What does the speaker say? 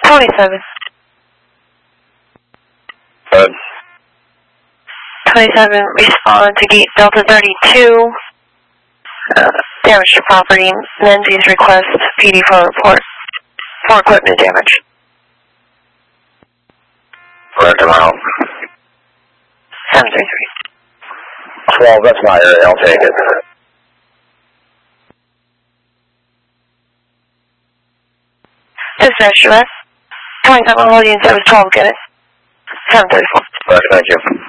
27. Good. 27, respond to gate Delta 32. Damage to property. Menzies request PD for report for equipment damage. Correct amount. 733. 12, that's my area, I'll take it. Dispatch US. 27 holding service 12, get it. 734. Correct, thank you.